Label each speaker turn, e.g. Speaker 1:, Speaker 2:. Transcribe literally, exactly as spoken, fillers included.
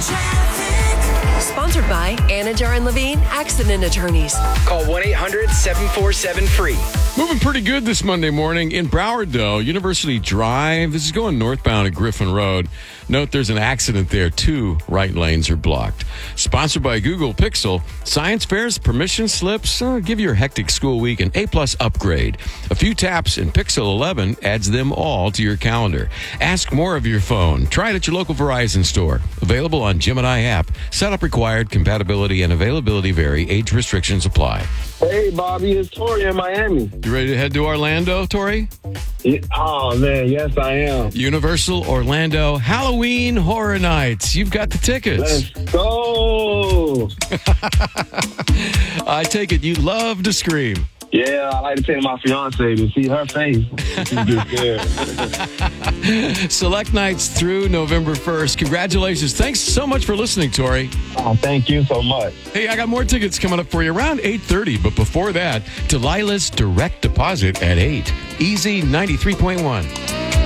Speaker 1: Sponsored by Anajar and Levine Accident Attorneys.
Speaker 2: Call one eight hundred seven four seven free.
Speaker 3: Moving pretty good this Monday morning in Broward, though. University Drive. This is going northbound at Griffin Road. Note there's an accident there. Two right lanes are blocked. Sponsored by Google Pixel. Science fairs, permission slips. Uh, give your hectic school week an A-plus upgrade. A few taps and Pixel eleven adds them all to your calendar. Ask more of your phone. Try it at your local Verizon store. Available on Gemini app. Setup required. Compatibility and availability vary. Age restrictions apply.
Speaker 4: Hey, Bobby, it's Tori in Miami.
Speaker 3: You ready to head to Orlando, Tori?
Speaker 4: Yeah, oh, man, yes, I am.
Speaker 3: Universal Orlando Halloween Horror Nights. You've got the tickets.
Speaker 4: Let's go.
Speaker 3: I take it you love to scream.
Speaker 4: Yeah, I like to take my fiance to see her face.
Speaker 3: Select nights through November first. Congratulations. Thanks so much for listening, Tori.
Speaker 4: Oh, thank you so much.
Speaker 3: Hey, I got more tickets coming up for you around eight thirty, but before that, Delilah's Direct Deposit at eight. Easy ninety-three point one.